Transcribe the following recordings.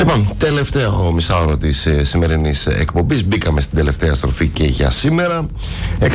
Λοιπόν, τελευταίο μισάωρο της σημερινής εκπομπής. Μπήκαμε στην τελευταία στροφή και για σήμερα. 6939-43-943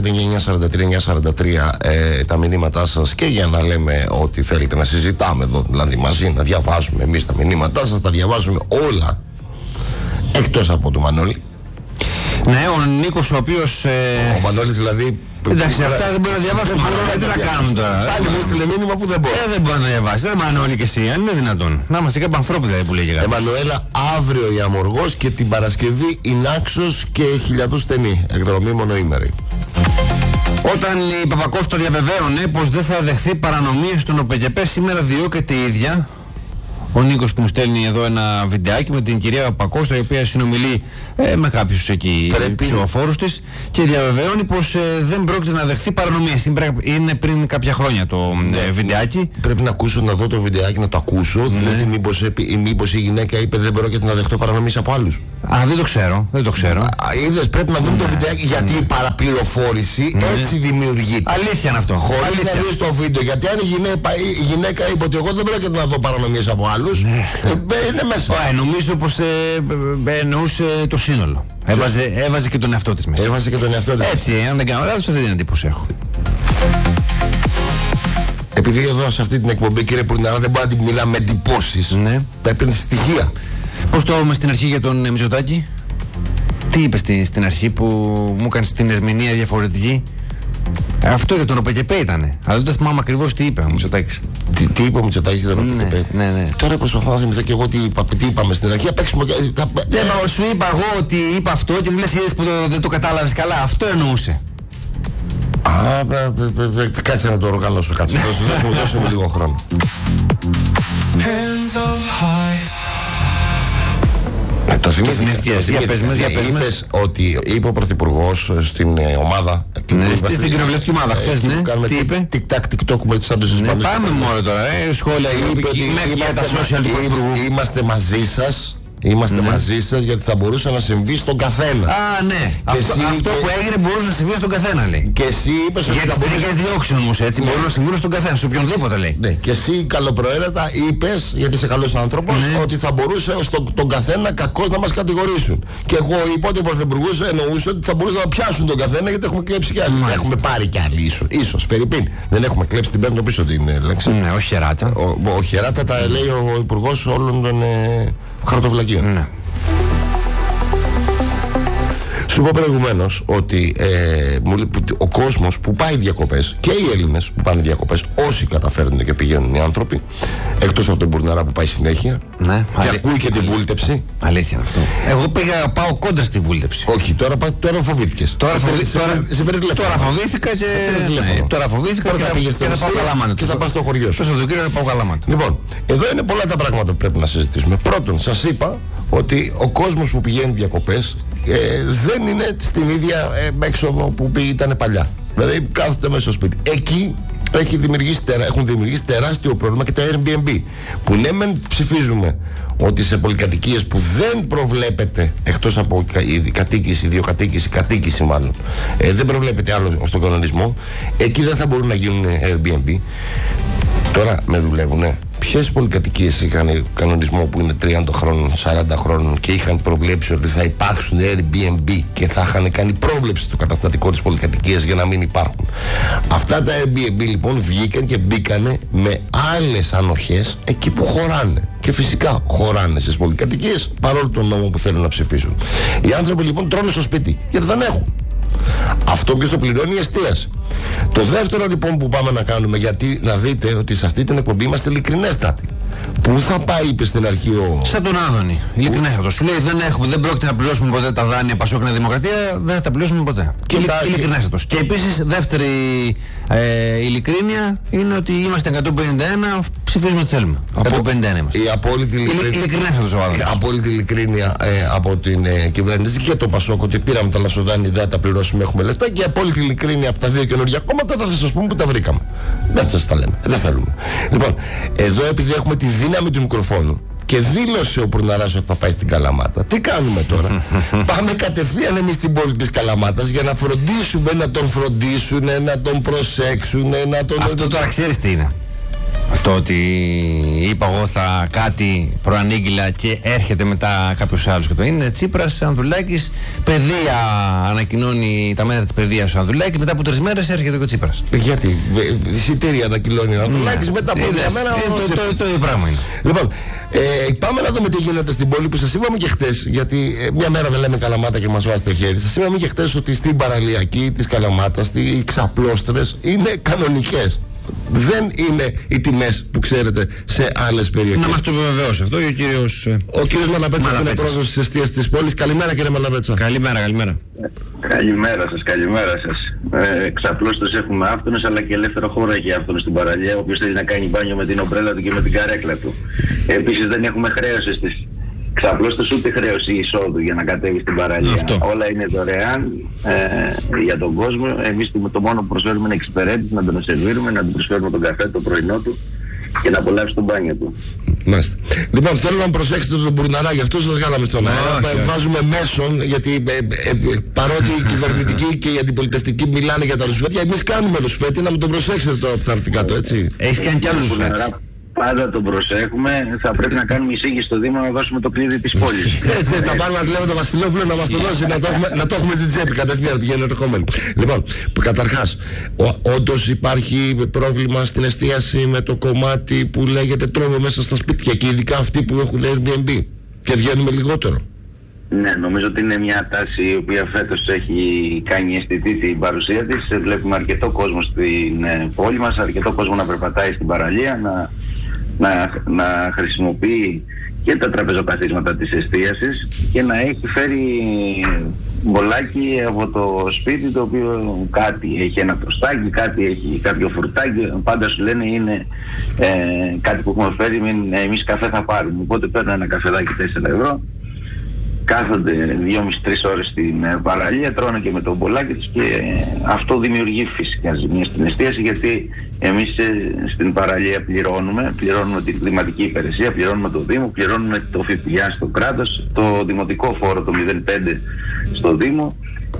τα μηνύματά σας, και για να λέμε ότι θέλετε να συζητάμε εδώ, δηλαδή μαζί, να διαβάζουμε εμείς τα μηνύματά σας. Τα διαβάζουμε όλα, εκτός από τον Μανώλη. Ναι, ο Νίκος, ο οποίος... Ο Μανώλης δηλαδή... Εντάξει, αυτά δεν μπορώ να διαβάσω. Τι να κάνουμε τώρα. Πάλι μου στείλε μήνυμα που δεν μπορώ. Δεν μπορώ να διαβάσει. Δεν Μανώλη και εσύ, αν είναι δυνατόν. Να είμαστε κάπου ανθρώποι δηλαδή που λέγε κάτι. Εμμανουέλα, αύριο η Αμοργός και την Παρασκευή η Νάξος και Χιλιαδού Στενή. Εκδρομή μονοήμερη. Όταν η Παπακώστα διαβεβαίωνε πως δεν θα δεχθεί παρανομίες στον ΟΠΕΚΕΠΕ, σήμερα διώκεται η ίδια. Ο Νίκος που μου στέλνει εδώ ένα βιντεάκι με την κυρία Παπακώστα, η οποία συνομιλεί με κάποιους εκεί ψηφοφόρους της και διαβεβαιώνει πως δεν πρόκειται να δεχθεί παρανομίες. Είναι πριν κάποια χρόνια το βιντεάκι. Πρέπει να ακούσω, να δω το βιντεάκι, να το ακούσω. Δηλαδή μήπως η γυναίκα είπε δεν πρόκειται να δεχτώ παρανομίες από άλλους. Α, δεν το ξέρω. Δεν το ξέρω. Είδες, πρέπει να δούμε το βιντεάκι, γιατί η παραπληροφόρηση έτσι δημιουργείται. Αλήθεια είναι αυτό. Χωρίς να δεις το βίντεο. Γιατί αν η γυναίκα είπε ότι εγώ δεν πρόκειται να δω παρανομίες από άλλους, είναι μέσα. Νομίζω πως εννοούσε το σύνολο. Έβαζε και τον εαυτό της μέσα. Έβαζε και τον εαυτό της. Έτσι, αν δεν κάνω λάθος, αυτή την εντύπωση έχω. Επειδή εδώ σε αυτή την εκπομπή, κύριε Πουρναρά, δεν μπορεί να την μιλάμε με εντυπώσεις. Ναι. Τα έπαιρνε στοιχεία. Πώς το είπαμε στην αρχή για τον Μητσοτάκη? Τι είπες στην αρχή που μου έκανες την ερμηνεία διαφορετική? Αυτό για τον ΟΠΕΚΕΠΕ ήτανε. Αλλά δεν θυμάμαι ακριβώς τι είπε ο Μητσοτάκης. Τι είπε ο Μητσοτάκης για τον ΟΠΕΚΕΠΕ? Ναι. Τώρα προσπαθώ να θυμηθώ και εγώ τι είπαμε στην αρχή. Σου είπα εγώ ότι είπα αυτό και μου λες είδες που δεν το κατάλαβες καλά. Αυτό εννοούσε. Κάτσε να το οργανώσω. Κάτσε, δώσε μου λίγο χρόνο. Το θυμήθηκες. Είπες ότι είπε ο Πρωθυπουργός στην ομάδα. Στην κοινοβουλευτική ομάδα χθες, ναι. Τι είπε? Τικ-τακ, τικ-τοκ με τις άντρες. Ναι, πάμε μόνο τώρα. Σχόλια για τα social του Υπουργού. Είμαστε μαζί σας. Είμαστε μαζί σας, γιατί θα μπορούσε να συμβεί στον καθένα. Α, ναι. Αυτό που έγινε μπορούσε να συμβεί στον καθένα, λέει. Και εσύ είπες ότι. Γιατί δεν είχες διώξει όμως, έτσι. Μπορούν να συμβούν στον καθένα, σε οποιονδήποτε, λέει. Ναι, και εσύ καλοπροαίρετα είπες, γιατί είσαι καλός άνθρωπος, ότι θα μπορούσε τον καθένα κακώς να μας κατηγορήσουν. Και εγώ είπα ότι ο Πρωθυπουργός εννοούσε ότι θα μπορούσαν να πιάσουν τον καθένα, γιατί έχουμε κλέψει κι άλλοι. Έχουμε πάρει κι άλλοι, ίσως. Φερρυπίν. Δεν έχουμε κλέψει, την παίρνω πίσω την λέξη. Ναι, όχι χεράτα. Ο χεράτα τα λέει ο Υπουργός όλων των χαρτοφυλακίων. Ναι. Σου είπα προηγουμένως ότι ο κόσμος που πάει διακοπές, και οι Έλληνες που πάνε διακοπές, όσοι καταφέρνουν και πηγαίνουν οι άνθρωποι, εκτός από τον Μπουρναρά που πάει συνέχεια, ναι, και ακούει και τη βούλτεψη. Αλήθεια είναι αυτό. Εγώ πάω κόντρα στη βούλτεψη. Όχι, τώρα φοβήθηκες. Τώρα φοβήθηκα και θα πάω Καλαμάτα. Και θα πάω στο χωριό σου. Το Σαββατοκύριακο θα πάω Καλαμάτα. Λοιπόν, εδώ είναι πολλά τα πράγματα που πρέπει να συζητήσουμε. Πρώτον, σας είπα ότι ο κόσμος που πηγαίνει διακοπές δεν είναι στην ίδια έξοδο που ήταν παλιά. Δηλαδή κάθονται μέσα στο σπίτι. Εκεί έχουν δημιουργήσει τεράστιο πρόβλημα και τα Airbnb. Που ναι, μεν ψηφίζουμε ότι σε πολυκατοικίες που δεν προβλέπεται, εκτός από κατοίκηση, ιδιοκατοίκηση, κατοίκηση μάλλον, δεν προβλέπεται άλλο στον κανονισμό, εκεί δεν θα μπορούν να γίνουν Airbnb. Τώρα με δουλεύουνε. Ποιες πολυκατοικίες είχαν κανονισμό που είναι 30 χρόνων, 40 χρόνων και είχαν προβλέψει ότι θα υπάρξουν Airbnb και θα είχαν κάνει πρόβλεψη στο καταστατικό της πολυκατοικίας για να μην υπάρχουν? Αυτά τα Airbnb λοιπόν βγήκαν και μπήκανε με άλλες ανοχές εκεί που χωράνε. Και φυσικά χωράνε στις πολυκατοικίες παρόλο τον νόμο που θέλουν να ψηφίσουν. Οι άνθρωποι λοιπόν τρώνε στο σπίτι γιατί δεν έχουν. Αυτό ποιος το πληρώνει? Η εστίαση. Το δεύτερο λοιπόν που πάμε να κάνουμε, γιατί να δείτε ότι σε αυτή την εκπομπή είμαστε ειλικρινέστατοι. Πού θα πάει, είπε στην αρχή Σαν τον Άδωνη. Ειλικρινέστατο. Σου λέει δεν πρόκειται να πληρώσουμε ποτέ τα δάνεια Πασόκ Νέα Δημοκρατία, δεν θα τα πληρώσουμε ποτέ. Ειλικρινέστατο. Και επίσης δεύτερη ειλικρίνεια είναι ότι είμαστε 151, ψηφίζουμε ό,τι θέλουμε. Από 51 είμαστε. Η απόλυτη ειλικρίνεια από την κυβέρνηση και το Πασόκ, ότι πήραμε τα λασοδάνεια, δεν θα τα πληρώσουμε, έχουμε λεφτά. Και η απόλυτη ειλικρίνεια από τα δύο καινούργια κόμματα θα σας πούμε που τα βρήκαμε. Δεν θα σας τα λέμε. Δεν θέλουμε. Λοιπόν, εδώ επειδή έχουμε τη δύναμη του μικροφόνου και δήλωσε ο Πουρναράς ότι θα πάει στην Καλαμάτα, τι κάνουμε τώρα? Πάμε κατευθείαν εμείς στην πόλη της Καλαμάτας για να φροντίσουμε να τον φροντίσουν, να τον προσέξουν, να τον... Αυτό τώρα ξέρεις τι είναι? Το ότι είπα εγώ θα κάτι προανήγγειλα και έρχεται μετά κάποιος άλλος και το είναι. Τσίπρας, Ανδρουλάκης, παιδεία, ανακοινώνει τα μέτρα της παιδείας ο Ανδρουλάκης, μετά από 3 μέρες έρχεται και ο Τσίπρας. Γιατί, εισιτήρια ανακοινώνει ο Ανδρουλάκης, μετά από 2 μέρες. Το ίδιο πράγμα είναι. Λοιπόν, πάμε να δούμε τι γίνεται στην πόλη που σας είπαμε και χτες, γιατί μια μέρα δεν λέμε Καλαμάτα και μας βάζετε χέρι. Σας είπαμε και χτες ότι στην παραλιακή της Καλαμάτας οι ξαπλώστρες είναι κανονικές. Δεν είναι οι τιμές που ξέρετε σε άλλες περιοχές. Να μας το βεβαιώσει αυτό ο κύριος Μαλαπέτσα, που είναι πρόεδρος της εστίας της πόλης. Καλημέρα, κύριε Μαλαπέτσα. Καλημέρα. Καλημέρα σας. Ξαπλώστες έχουμε άφθονες, αλλά και ελεύθερο χώρο έχει άφθονες στην παραλία. Όποιος θέλει να κάνει μπάνιο με την ομπρέλα του και με την καρέκλα του. Επίσης δεν έχουμε χρέωση στις ξαπλώστες, ούτε χρέωση εισόδου για να κατέβει στην παραλία. Αυτό. Όλα είναι δωρεάν για τον κόσμο. Εμείς το μόνο που προσφέρουμε είναι εξυπηρέτηση, να τον σερβίρουμε, να του προσφέρουμε τον καφέ, το πρωινό του και να απολαύσει τον μπάνιο του. Μάλιστα. Λοιπόν, θέλω να προσέξετε τον Μπουρναρά, γι' αυτό σας βγάλαμε στον αέρα. Βάζουμε μέσον, γιατί παρότι οι κυβερνητικοί και οι αντιπολιτευτικοί μιλάνε για τα ρουσφέτια, εμείς κάνουμε ρουσφέτι, να μην τον προσέξετε τώρα που θα έρθει κάτω, έτσι. Έχεις κάνει κι άλλους ρουσφέτες. Πάντα τον προσέχουμε. Θα πρέπει να κάνουμε εισήγηση στο Δήμο να δώσουμε το κλείδι της πόλης. Έτσι, θα πάρουμε να τη λέμε το Βασιλόπουλο να μας το δώσει, να το έχουμε στην τσέπη κατευθείαν πηγαίνει ερχόμενοι. Λοιπόν, καταρχάς, όντως υπάρχει πρόβλημα στην εστίαση με το κομμάτι που λέγεται τρώμε μέσα στα σπίτια και ειδικά αυτοί που έχουν Airbnb και βγαίνουμε λιγότερο. Ναι, νομίζω ότι είναι μια τάση η οποία φέτος έχει κάνει αισθητή την παρουσία της. Βλέπουμε αρκετό κόσμο στην πόλη μας, αρκετό κόσμο να περπατάει στην παραλία, να χρησιμοποιεί και τα τραπεζοκαθίσματα της εστίασης και να έχει φέρει μπολάκι από το σπίτι, το οποίο κάτι έχει ένα τοστάκι, κάτι έχει κάποιο φρουτάκι, πάντα σου λένε είναι κάτι που έχουμε φέρει, εμείς καφέ θα πάρουμε. Οπότε παίρνουν ένα καφεδάκι 4 ευρώ, κάθονται 2,5-3 ώρες στην παραλία, τρώνε και με το μπολάκι τους και αυτό δημιουργεί φυσικά ζημία στην εστίαση, γιατί εμείς στην παραλία πληρώνουμε την κλιματική υπηρεσία, πληρώνουμε το Δήμο, πληρώνουμε το ΦΠΑ στο κράτος, το δημοτικό φόρο το 0,5 στο Δήμο,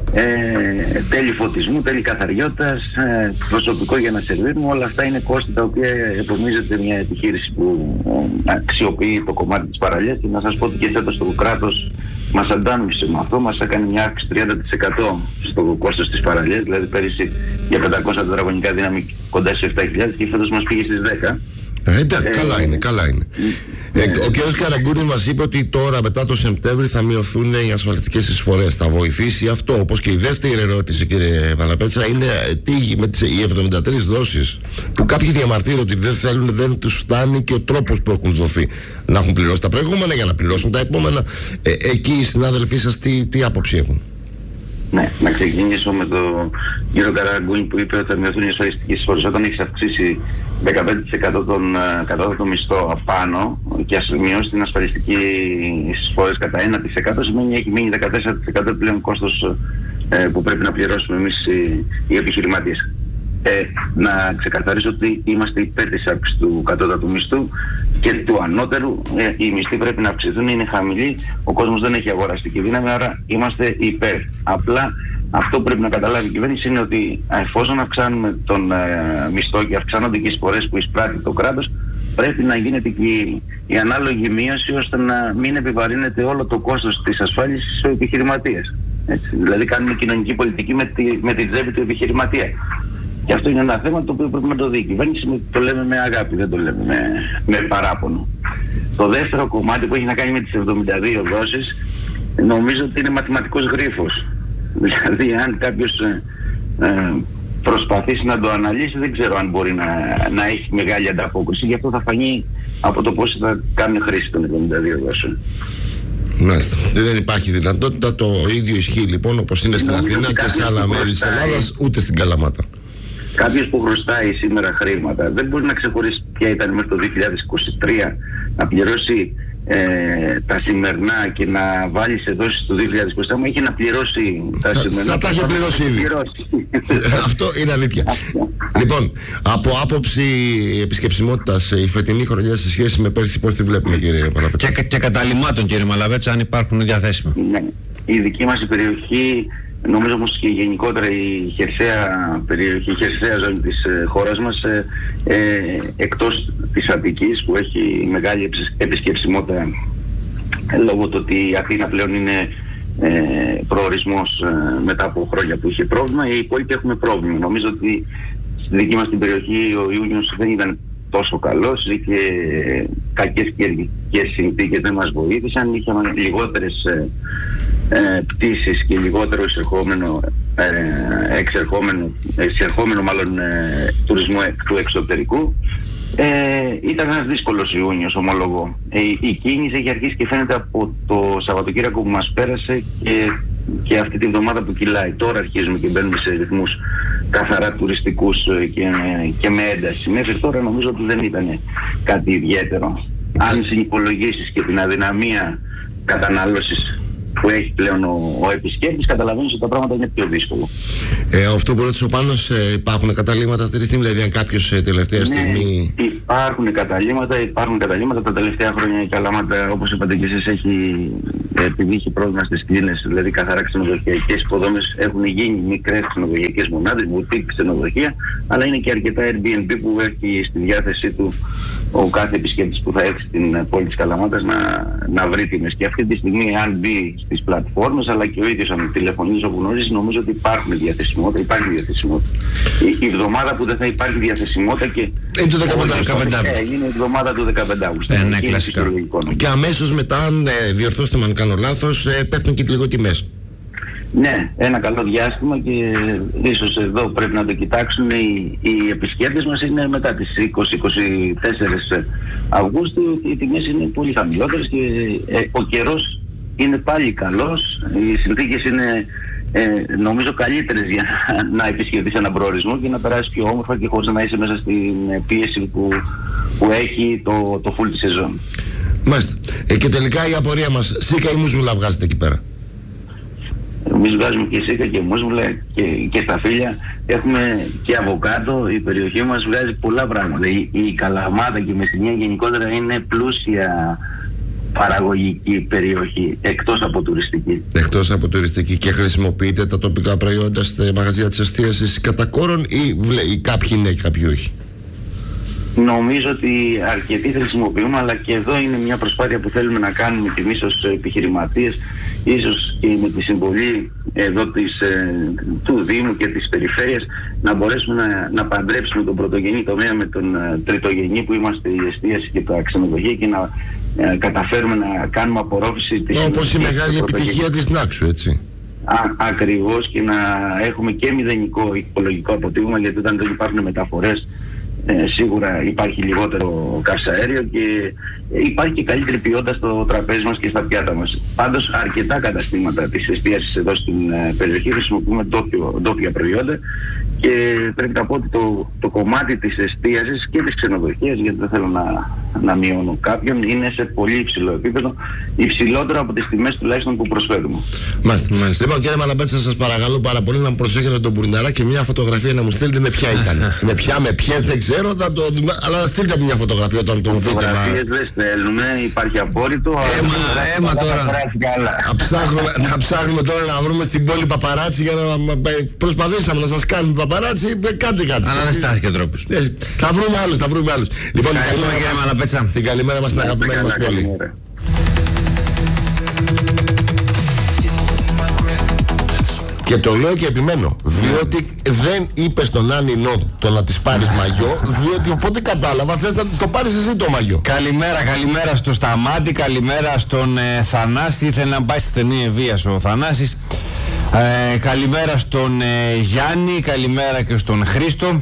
τέλη φωτισμού, τέλη καθαριότητας, προσωπικό για να σερβίρουμε. Όλα αυτά είναι κόστη τα οποία επομίζεται μια επιχείρηση που αξιοποιεί το κομμάτι της παραλίας, και να σας πω ότι και φέτος το κράτος μας αντάμισε με αυτό, μας έκανε μια αύξηση 30% στο κόστος της παραλίας, δηλαδή πέρυσι για 500 τετραγωνικά δύναμη κοντά σε 7.000 και φέτος μας πήγε στις 10. Εντάξει, καλά είναι. Ο κ. Καραγκούνης μας είπε ότι τώρα μετά το Σεπτέμβρη θα μειωθούν οι ασφαλιστικές εισφορές. Θα βοηθήσει αυτό? Όπως και η δεύτερη ερώτηση, κύριε Μαλαπέτσα, είναι με τις 73 δόσεις που κάποιοι διαμαρτύρουν ότι δεν θέλουν, δεν τους φτάνει και ο τρόπος που έχουν δοθεί. Να έχουν πληρώσει τα προηγούμενα για να πληρώσουν τα επόμενα. Εκεί οι συνάδελφοί σας τι άποψη έχουν? Ναι, να ξεκινήσω με τον κύριο Καραγκούνη που είπε ότι θα μειωθούν οι ασφαλιστικές εισφορές. Όταν έχεις αυξήσει 15% τον κατώτατο μισθό απάνω και ας μειώσει την ασφαλιστική εισφορές κατά 1%, σημαίνει έχει μείνει 14% πλέον κόστος που πρέπει να πληρώσουμε εμείς οι επιχειρηματίες. Να ξεκαθαρίσω ότι είμαστε υπέρ της αύξησης του κατώτατου μισθού και του ανώτερου. Οι μισθοί πρέπει να αυξηθούν, είναι χαμηλοί, ο κόσμος δεν έχει αγοραστική δύναμη, άρα είμαστε υπέρ. Απλά αυτό που πρέπει να καταλάβει η κυβέρνηση είναι ότι εφόσον αυξάνουμε τον μισθό και αυξάνονται και οι εισφορές που εισπράττει το κράτος, πρέπει να γίνεται και η ανάλογη μείωση ώστε να μην επιβαρύνεται όλο το κόστος της ασφάλισης στους επιχειρηματίες. Δηλαδή κάνουμε κοινωνική πολιτική με τη τσέπη του επιχειρηματία. Και αυτό είναι ένα θέμα το οποίο πρέπει να το δει η κυβέρνηση, το λέμε με αγάπη, δεν το λέμε με παράπονο. Το δεύτερο κομμάτι που έχει να κάνει με τις 72 δόσεις, νομίζω ότι είναι μαθηματικός γρίφος. Δηλαδή αν κάποιος προσπαθήσει να το αναλύσει, δεν ξέρω αν μπορεί να έχει μεγάλη ανταπόκριση, γι' αυτό θα φανεί από το πώς θα κάνουν χρήση των 72 δόσεων. Μάλιστα. Δεν υπάρχει δυνατότητα, το ίδιο ισχύει λοιπόν όπως είναι στην Αθήνα και σε άλλα μέρη της Ελλάδας, ούτε στην Καλαμάτα. Κάποιος που χρωστάει σήμερα χρήματα δεν μπορεί να ξεχωρίσει ποια ήταν μέχρι το 2023, να πληρώσει τα σημερινά και να βάλει σε δόσεις το 2023, μου έχει να πληρώσει τα σημερινά. Θα τα έχει πληρώσει ήδη. Αυτό είναι αλήθεια. Λοιπόν, από άποψη επισκεψιμότητας, η φετινή χρονιά σε σχέση με πέρσι, πώς τη βλέπουμε, κύριε Μαλαπέτσα? Και καταλυμάτων, κύριε Μαλαπέτσα, αν υπάρχουν διαθέσιμα. Ναι. Η δική μας περιοχή Νομίζω όμως και γενικότερα η χερσαία περιοχή, η χερσαία ζώνη της χώρας μας, εκτός της Αττικής που έχει μεγάλη επισκεψιμότητα λόγω του ότι η Αθήνα πλέον είναι προορισμός μετά από χρόνια που είχε πρόβλημα, οι υπόλοιποι έχουμε πρόβλημα. Νομίζω ότι στη δική μας την περιοχή ο Ιούνιος δεν ήταν τόσο καλός, είχε κακές καιρικές συνθήκες, δεν μας βοήθησαν, είχαμε λιγότερες πτήσεις και λιγότερο εξερχόμενο μάλλον τουρισμό του εξωτερικού. Ήταν ένας δύσκολος Ιούνιος, ομολογώ. Η κίνηση έχει αρχίσει και φαίνεται από το Σαββατοκύριακο που μας πέρασε και αυτή τη βδομάδα που κυλάει. Τώρα αρχίζουμε και μπαίνουμε σε ρυθμούς καθαρά τουριστικούς και με ένταση. Μέχρι τώρα νομίζω ότι δεν ήταν κάτι ιδιαίτερο. Αν συνυπολογίσεις και την αδυναμία κατανάλωσης που έχει πλέον ο επισκέπτης, καταλαβαίνεις ότι τα πράγματα είναι πιο δύσκολο. Αυτό που ρώτησε ο Πάνος, υπάρχουν καταλήμματα αυτή τη στιγμή, δηλαδή αν κάποιος τελευταία στιγμή... Υπάρχουν καταλήμματα τα τελευταία χρόνια. Η Καλαμάτα, όπως είπατε και εσείς, επειδή έχει πρόβλημα στις κλίνες, δηλαδή καθαρά ξενοδοχειακές υποδόμες, έχουν γίνει μικρές ξενοδοχειακές μονάδες, μπουτίκ ξενοδοχεία, αλλά είναι και αρκετά Airbnb που έχει στη διάθεσή του ο κάθε επισκέπτης που θα έρθει στην πόλη της Καλαμάτας να βρει τιμές. Και αυτή τη στιγμή, αν μπει στις πλατφόρμες, αλλά και ο ίδιος αν τηλεφωνήσει όπου γνωρίζει, νομίζω ότι υπάρχει διαθεσιμότητα. Η εβδομάδα που δεν θα υπάρχει διαθεσιμότητα και είναι το 15 είναι η εβδομάδα του 15 Αύγουστου. Ναι, κλασικά. Και αμέσως μετά, αν διορθώστε με αν κάνω λάθος, πέφτουν και λίγο τιμές. Ναι, ένα καλό διάστημα και ίσως εδώ πρέπει να το κοιτάξουν οι επισκέπτες μας. Είναι μετά τις 20-24 Αυγούστου, οι τιμές είναι πολύ χαμηλότερες και ο καιρός είναι πάλι καλός. Οι συνθήκες είναι νομίζω καλύτερες για να επισκεφτείς έναν προορισμό και να περάσεις πιο όμορφα και χωρίς να είσαι μέσα στην πίεση που έχει το full τη σεζόν. Μάλιστα. Και τελικά η απορία μας, σίκα ή μουσμουλα βγάζετε εκεί πέρα? Εμείς βγάζουμε και σίκα και μουσμουλα και στα φύλλα. Έχουμε και αβοκάτο. Η περιοχή μας βγάζει πολλά πράγματα. Η Καλαμάτα και η Μεσσηνία γενικότερα είναι πλούσια παραγωγική περιοχή, εκτός από τουριστική. Εκτός από τουριστική. Και χρησιμοποιείτε τα τοπικά προϊόντα στα μαγαζιά της εστίασης κατά κόρον ή κάποιοι ναι και κάποιοι όχι? Νομίζω ότι αρκετοί χρησιμοποιούμε, αλλά και εδώ είναι μια προσπάθεια που θέλουμε να κάνουμε και εμείς ως επιχειρηματίες, ίσως και με τη συμβολή εδώ του Δήμου και της Περιφέρειας, να μπορέσουμε να παντρέψουμε τον πρωτογενή τομέα με τον τριτογενή που είμαστε η εστίαση και τα ξενοδοχεία και να καταφέρουμε να κάνουμε απορρόφηση της... Όπως η μεγάλη επιτυχία της Νάξου, έτσι. Ακριβώς, και να έχουμε και μηδενικό οικολογικό αποτύπωμα, γιατί όταν δεν υπάρχουν μεταφορές σίγουρα υπάρχει λιγότερο καυσαέριο και υπάρχει και καλύτερη ποιότητα στο τραπέζι μας και στα πιάτα μας. Πάντως αρκετά καταστήματα της εστίασης εδώ στην περιοχή χρησιμοποιούμε ντόπια προϊόντα και πρέπει να πω ότι το κομμάτι της εστίασης και της ξενοδοχείας, γιατί δεν θέλω να μειώνω κάποιον, είναι σε πολύ υψηλό επίπεδο, υψηλότερο από τις τιμές τουλάχιστον που προσφέρουμε. Μάλιστα. Λοιπόν, κύριε Μαλαμπέτσα, σας παρακαλώ πάρα πολύ να μου προσέχετε τον Μπουρναρά και μια φωτογραφία να μου στείλετε με ποια ήταν. με ποιες δεν ξέρω, αλλά στείλτε μια φωτογραφία όταν τον βρείτε. Φωτογραφίες δεν στέλνουμε, υπάρχει απόρριτο. Έμα τώρα. Να ψάχνουμε τώρα να βρούμε στην πόλη παπαράτσι για να προσπαθήσαμε να σας κάνουμε παπαράτσι, κάντε κάτι. Αλλά δεν στάθηκε τρόπος. Θα βρούμε άλλους. Λοιπόν, την καλημέρα μας στην αγαπημένη μας πόλη. Και το λέω και επιμένω, διότι δεν είπε στον Άννη το να της πάρεις μαγιό, διότι οπότε κατάλαβα θες να της το πάρεις εσύ το μαγιό. Καλημέρα στο Σταμάτη, καλημέρα στον Θανάση, ήθελε να πάει στη στενή ευβίας ο Θανάσης. Καλημέρα στον Γιάννη, καλημέρα και στον Χρήστο.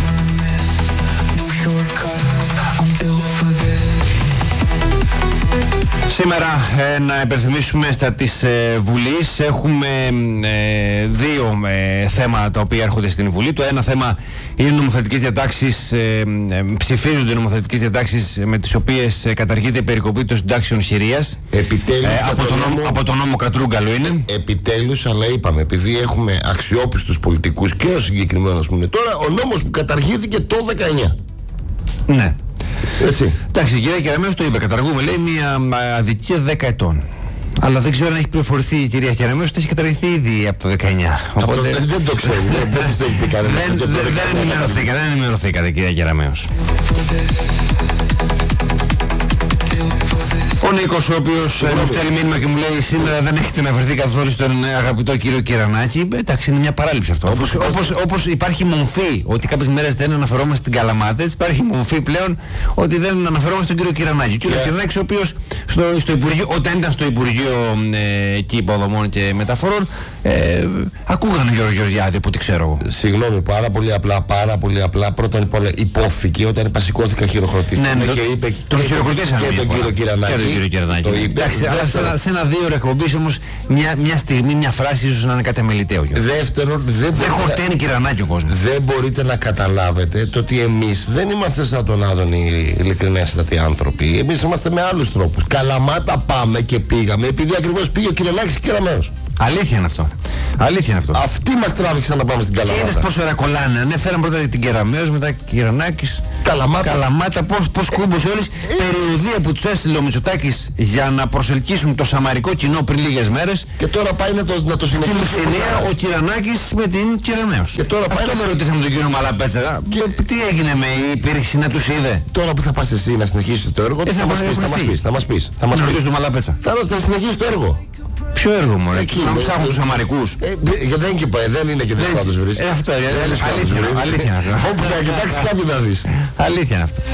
Σήμερα να υπενθυμίσουμε στα της Βουλής. Έχουμε δύο θέματα τα οποία έρχονται στην Βουλή. Το ένα θέμα είναι νομοθετικές διατάξεις, ψηφίζονται νομοθετικές διατάξεις με τις οποίες καταργείται η περικοπή των συντάξεων χειρίας. Επιτέλους από τον νόμο Κατρούγκαλο είναι. Επιτέλους, αλλά είπαμε, επειδή έχουμε αξιόπιστους πολιτικούς και ο συγκεκριμένος που είναι τώρα, ο νόμος που καταργήθηκε το 19. Ναι. Έτσι. Εντάξει, η κυρία Κεραμέως το είπε, καταργούμε, λέει, μια αδικία 10 ετών. Αλλά δεν ξέρω αν έχει πληροφορηθεί η κυρία Κεραμέως ότι έχει καταργηθεί ήδη από το 19. Οπότε... δεν το ξέρω, δεν της το έχει πει κανένας. Δεν ενημερωθήκατε κυρία Κεραμέως. Ο Νίκος, ο οποίος μου στέλνει μήνυμα και μου λέει σήμερα δεν έχετε να βρεθεί καθόλου στον αγαπητό κύριο Κυρανάκη. Εντάξει, είναι μια παράληψη αυτό. Όπως υπάρχει μομφή ότι κάποιες μέρες δεν αναφερόμαστε στην Καλαμάτα, υπάρχει μομφή πλέον ότι δεν αναφερόμαστε στον κύριο Κυρανάκη. Ο κύριος Κυρανάκης, ο οποίος στο Υπουργείο, όταν ήταν στο Υπουργείο εκεί υποδομών και μεταφορών, ακούγανε Γιώργο Γεωργιάδη, από ό,τι ξέρω εγώ. Συγγνώμη, πάρα πολύ απλά. Πρώτον υπόθηκε όταν σηκώθηκα χειροκροτήσαμε και είπε τον χειροκροτήσαμε και τον κύριο Κυρανάκη. Εντάξει, αλλά σε ένα 2 ώρες εκπομπής όμως μια στιγμή, μια φράση ίσως να είναι κάτι αμεληταίο. Δεύτερον, δεν χορταίνει Κυρανάκη ο κόσμος. Δεν μπορείτε να καταλάβετε το ότι εμείς δεν είμαστε σαν τον Άδωνη ειλικρινέστατοι άνθρωποι. Εμείς είμαστε με άλλους τρόπους. Καλαμάτα πάμε και πήγαμε επειδή ακριβώς πήγε ο Κυρανάκης και Κεραμέως. Αλήθεια είναι αυτό. Αυτοί μας τράβηξαν να πάμε στην Καλαμάτα. Και είδες πόσο ωραία κολλάνε. Ανέφεραν πρώτα την Κεραμέως, μετά Κυρανάκης, Καλαμάτα. Πώς κούμπωσε όλες. Περιοδία που τους έστειλε ο Μητσοτάκης για να προσελκύσουν το σαμαρικό κοινό πριν λίγες μέρες. Και τώρα πάει να το συνεχίσει. Στην ευθυνία ο Κυρανάκης με την Κεραμέως. Αυτό δεν ρωτήσαμε τον κύριο Μαλαπέτσα. Τι έγινε με η υπήρξη, να τους είδε. Τώρα που θα πας εσύ να συνεχίσεις το έργο, θα μας πεις. Θα συνεχίσεις το έργο. Ποιο έργο μου, ρε, να ψάχνουν τους αμαρικούς. Δεν είναι και δύσκολο να τους βρεις. Αυτό, αλήθεια είναι αυτό. Όπου θα κοιτάξεις κάποιοι θα δεις. Αλήθεια είναι αυτό.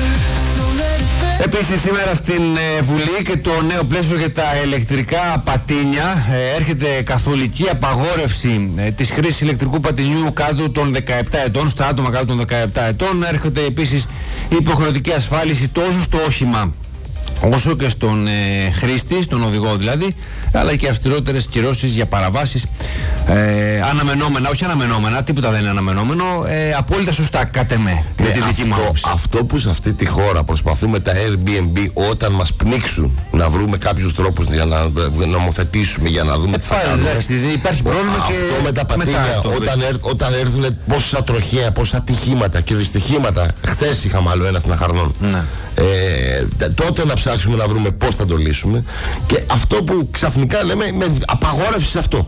Επίσης σήμερα στην Βουλή και το νέο πλαίσιο για τα ηλεκτρικά πατίνια έρχεται καθολική απαγόρευση της χρήσης ηλεκτρικού πατινιού κάτω των 17 ετών, στα άτομα κάτω των 17 ετών. Έρχεται επίσης υποχρεωτική ασφάλιση τόσο στο όχημα όσο και στον χρήστη, στον οδηγό δηλαδή, αλλά και αυστηρότερες κυρώσεις για παραβάσεις αναμενόμενα, όχι αναμενόμενα, τίποτα δεν είναι αναμενόμενο, απόλυτα σωστά κάτε με τη δική μου άποψη. Αυτό που σε αυτή τη χώρα προσπαθούμε τα Airbnb όταν μας πνίξουν να βρούμε κάποιους τρόπους για να νομοθετήσουμε, για να δούμε τι θα κάνουμε. Υπάρχει πρόβλημα και αυτό με τα πατίνια, όταν έρθουν πόσα τροχαία, πόσα ατυχήματα και δυστυχήματα. Χθες είχαμε άλλο ένα στην Αχαρνών. Τότε να ψάξουμε να βρούμε πώς θα το λύσουμε. Και αυτό που ξαφνικά λέμε με απαγόρευση σε αυτό.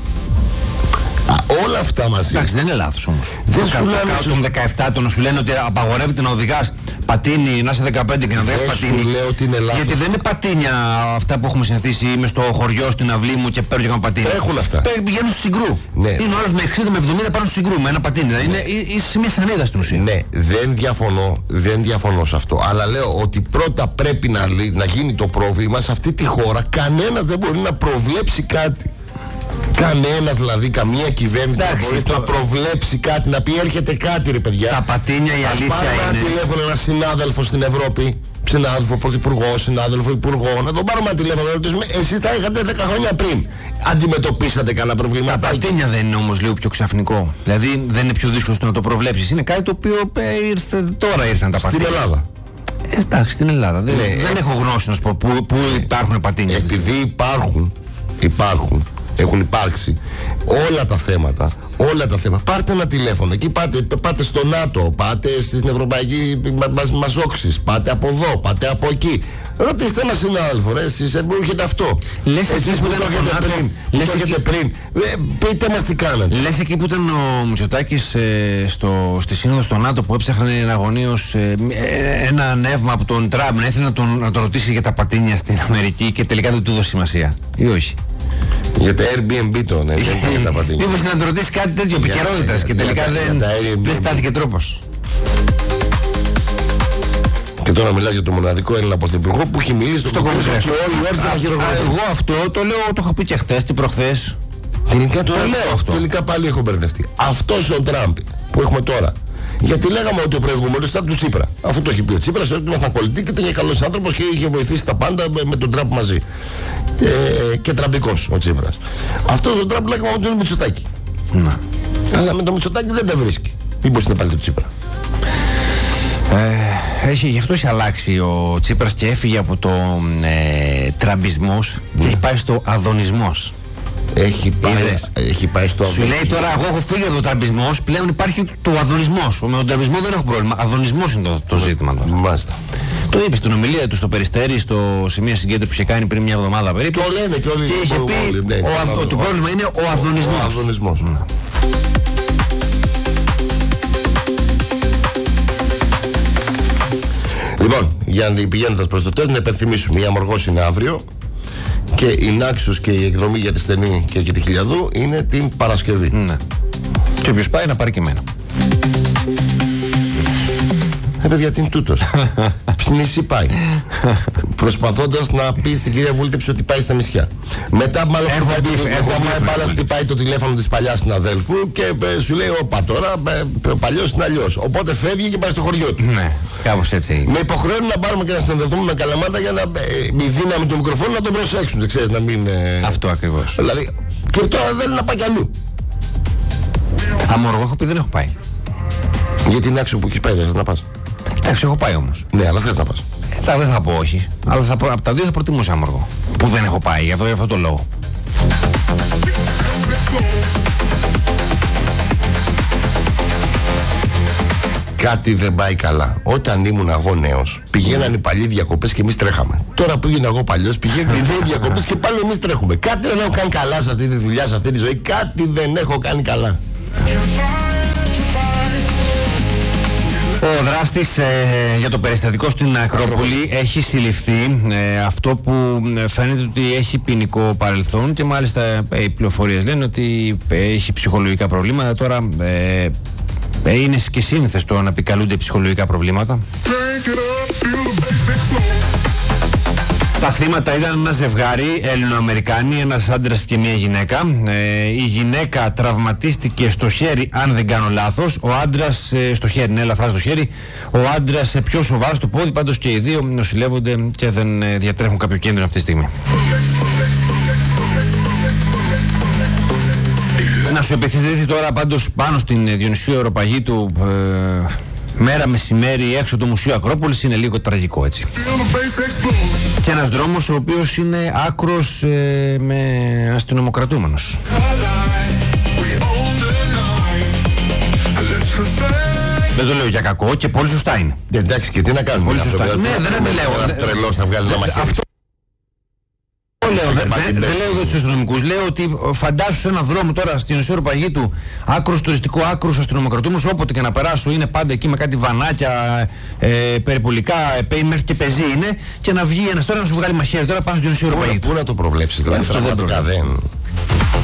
Όλα αυτά μαζί. Εντάξει, δεν είναι λάθος όμως. Δεν σου λένε κάτω των 17 έτων σου λένε ότι απαγορεύεται να οδηγάς πατίνι, να είσαι 15 και να οδηγάς πατίνι. Σου λέω ότι είναι λάθος. Γιατί δεν είναι πατίνια αυτά που έχουμε συνηθίσει. Είμαι στο χωριό, στην αυλή μου και παίρνω και κάνω πατίνι. Έχουν αυτά. Πηγαίνουν στο Συγκρού. Ναι. Είναι όλος με 60 με 70 πάνω στο Συγκρού με ένα πατίνι. Ναι. Είναι σε μια θανίδα στην ουσία. Ναι, δεν διαφωνώ σε αυτό. Αλλά λέω ότι πρώτα πρέπει να γίνει το πρόβλημα σε αυτή τη χώρα. Κανένας δεν μπορεί να προβλέψει κάτι. Κανένας δηλαδή, καμία κυβέρνηση δεν μπορεί να προβλέψει κάτι, να πει έρχεται κάτι ρε παιδιά. Τα πατίνια η αλήθεια πάρει είναι. ένα τηλέφωνο ένα συνάδελφο στην Ευρώπη, συνάδελφο πρωθυπουργό, συνάδελφο υπουργό, να τον πάρουμε ένα τηλέφωνο να ρωτήσουμε, εσείς τα είχατε 10 χρόνια πριν. Αντιμετωπίσατε κανένα προβλήμα? Τα πατίνια δεν είναι όμως λίγο πιο ξαφνικό. Δηλαδή δεν είναι πιο δύσκολο να το προβλέψεις. Είναι κάτι το οποίο τώρα ήρθαν τα πατίνια. Στην Ελλάδα. Εντάξει, στην Ελλάδα. Δεν έχω γνώση να σου πω πού υπάρχουν πατίνια. Επειδή έχουν υπάρξει όλα τα θέματα. Πάρτε ένα τηλέφωνο εκεί, πάτε στο ΝΑΤΟ, πάτε στην Ευρωπαϊκή Μαζόξης, πάτε από εδώ, πάτε από εκεί. Ρωτήστε ένα συνάδελφο, ρε, εσείς μου έρχεται αυτό. Λες εσείς που έχετε πριν. Πείτε μας τι κάνατε. Λες εκεί που ήταν ο Μητσοτάκης στη σύνοδο στο ΝΑΤΟ που έψαχνε αγωνίως ένα νεύμα από τον Τραμπ, να ήθελε να τον ρωτήσει για τα πατίνια στην Αμερική και τελικά δεν του δώσει σημασία. Ή όχι? Για τα Airbnb δεν ήταν τα πατίνια. Μήπως να του ρωτήσει κάτι τέτοιο επικαιρότητας και τελικά δεν στάθηκε τρόπος. Και τώρα μιλάς για το μοναδικό Έλληνα πρωθυπουργό που έχει μιλήσει στο Κογκρέσο και όλοι έρθαν να χειροκροτήσουν. Εγώ αυτό το λέω, το είχα πει και χθες και προχθές. Τελικά το λέω αυτό. Τελικά πάλι έχω μπερδευτεί. Αυτός ο Τραμπ που έχουμε τώρα. Γιατί λέγαμε ότι ο προηγούμενος ήταν του Τσίπρα. Αφού το έχει πει ο Τσίπρας, ότι ήμασταν πολιτικοί και ήταν και καλός άνθρωπος και είχε βοηθήσει τα πάντα με τον Τραμπ μαζί. Και τραμπικός ο Τσίπρας. Αυτός ο Τραμπ λέγαμε ότι είναι Μητσοτάκη. Αλλά με το Μητσοτάκη δεν τα βρίσκει. Μήπως είναι πάλι το Τσίπρα? Γι' αυτό έχει αλλάξει ο Τσίπρας και έφυγε από το τραμπισμός και έχει πάει στο αδωνισμός. Έχει πάει στο σου λέει τώρα, εγώ έχω φύγει από το τραμπισμός, πλέον υπάρχει το αδωνισμός. Με τον τραμπισμό δεν έχω πρόβλημα. Αδωνισμός είναι το ζήτημα τώρα. Μάλιστα. Το είπε στην ομιλία του στο Περιστέρι, σε μια συγκέντρωση που είχε κάνει πριν μια εβδομάδα περίπου. Το λένε και όλοι. Και είχε πει το πρόβλημα είναι ο αδονισμός. Λοιπόν, για να πηγαίνοντας προς το τέλος, να υπενθυμίσουμε: η Αμοργός είναι αύριο και η Νάξος και η εκδρομή για τη Στενή και τη Χιλιαδού είναι την Παρασκευή. Ναι. Και όποιος πάει να πάρει και εμένα. Παιδιά, τι είναι τούτος. Νησί πάει. Προσπαθώντας να πει στην κυρία Βούλτεψη ότι πάει στα νησιά. Μετά μάλλον χτυπάει το τηλέφωνο της παλιάς συναδέλφου και σου λέει: όπα τώρα, ο παλιός είναι αλλιώς. Οπότε φεύγει και πάει στο χωριό του. Ναι, κάπως έτσι. Με υποχρεώνουν να πάρουμε και να συνδεθούμε με Καλαμάτα για να η δύναμη του μικροφόνου να τον προσέξουν. Δεν ξέρεις, να μην. Αυτό ακριβώς. Δηλαδή, και τώρα δεν είναι να πάει κι αλλού. Αμοργό έχω πει, δεν έχω πάει. Γιατί την άξιο που έχεις πάει, δεν θες να πας. Εντάξει, έχω πάει όμως. Ναι, αλλά θες να πας. Δεν θα πω όχι. Αλλά από τα δύο θα προτιμούσα Αμοργό. Που δεν έχω πάει, για αυτό το λόγο. Κάτι δεν πάει καλά. Όταν ήμουν εγώ νέος, πηγαίναν οι παλιοί διακοπές και εμείς τρέχαμε. Τώρα που γίνω εγώ παλιός, πηγαίνουν οι νέοι διακοπές και πάλι εμείς τρέχουμε. Κάτι δεν έχω κάνει καλά σε αυτή τη δουλειά, σε αυτή τη ζωή. Κάτι δεν έχω κάνει καλά. Ο δράστης για το περιστατικό στην Ακρόπολη έχει συλληφθεί, αυτό που φαίνεται ότι έχει ποινικό παρελθόν και μάλιστα οι πληροφορίες λένε ότι έχει ψυχολογικά προβλήματα. Τώρα είναι και σύνηθες να επικαλούνται ψυχολογικά προβλήματα. Τα θύματα ήταν ένα ζευγάρι Έλληνο-Αμερικάνοι, ένας άντρας και μια γυναίκα. Η γυναίκα τραυματίστηκε στο χέρι, αν δεν κάνω λάθος. Ο άντρας στο χέρι, ναι, ελαφρά στο χέρι. Ο άντρας πιο σοβαρά στο πόδι. Πάντως και οι δύο νοσηλεύονται και δεν διατρέχουν κάποιο κίνδυνο αυτή τη στιγμή. Να σου επιθυμηθεί τώρα πάντως πάνω στην Διονυσίου Αεροπαγήτου, μέρα μεσημέρι έξω το Μουσείο Ακρόπολης, είναι λίγο τραγικό, έτσι. Και ένας δρόμος ο οποίος είναι άκρος με αστυνομοκρατούμενος. Δεν το λέω για κακό και πολύ σωστά είναι. Εντάξει, και τι να κάνουμε. Πολύ σωστά. Ναι, δεν λέω. Ένας τρελός θα βγάλει ένα μαχαίρι. Δεν λέω για τους αστυνομικούς. Λέω ότι φαντάσου σε ένα δρόμο τώρα στην Οσόρο Παγίτου, άκρος τουριστικό, άκρος αστυνομοκρατούμενος, όποτε και να περάσω είναι πάντα εκεί με κάτι βανάκια, περιπολικά, μέχρι και πεζί είναι, και να βγει ένας τώρα να σου βγάλει μαχαίρι τώρα πάνω στην Οσόρο Παγίτου. Πού να το προβλέψεις, δηλαδή πραγματικά δεν.